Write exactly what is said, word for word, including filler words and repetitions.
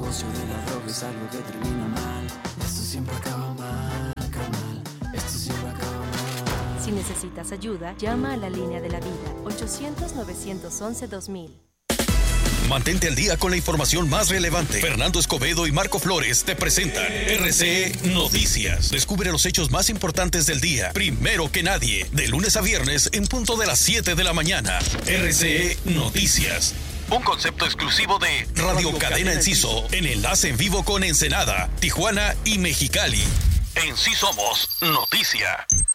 negocio de la droga es algo que termina mal. Esto siempre acaba mal, acaba mal. Esto siempre acaba mal. Si necesitas ayuda, llama a la línea de la vida, ochocientos, novecientos once, dos mil. Mantente al día con la información más relevante. Fernando Escobedo y Marco Flores te presentan R C E Noticias. Descubre los hechos más importantes del día, primero que nadie, de lunes a viernes en punto de las siete de la mañana. R C E Noticias. Un concepto exclusivo de Radio, Radio Cadena Enciso, en enlace en vivo con Ensenada, Tijuana y Mexicali. En Sí Somos Noticia.